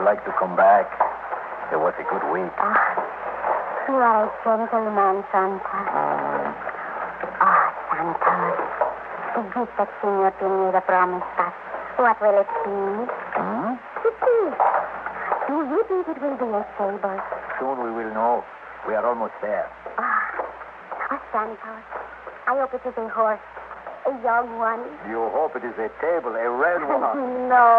like to come back. It was a good week. You are a gentleman, Santa. Santa. The gift that Senor Pineda promised us. What will it be? It is. Do you think it will be a table? Soon we will know. We are almost there. Santa. I hope it is a horse. A young one. You hope it is a table, a red one. No.